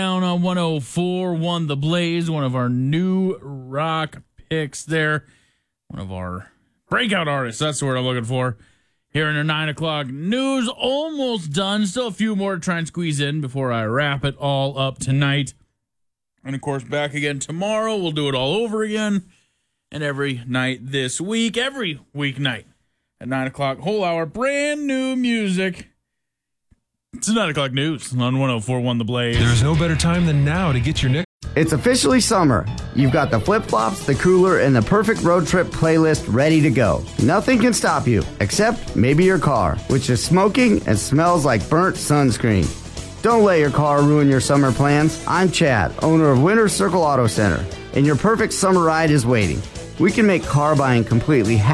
Down on 104.1 The Blaze, one of our new rock picks there. One of our breakout artists, that's the word I'm looking for. Here in our 9 o'clock news, almost done. Still a few more to try and squeeze in before I wrap it all up tonight. And, of course, back again tomorrow. We'll do it all over again. And every night this week, every weeknight at 9 o'clock, whole hour, brand new music. It's 9 o'clock news on 104.1 The Blaze. There's no better time than now to get your It's officially summer. You've got the flip-flops, the cooler, and the perfect road trip playlist ready to go. Nothing can stop you, except maybe your car, which is smoking and smells like burnt sunscreen. Don't let your car ruin your summer plans. I'm Chad, owner of Winter Circle Auto Center, and your perfect summer ride is waiting. We can make car buying completely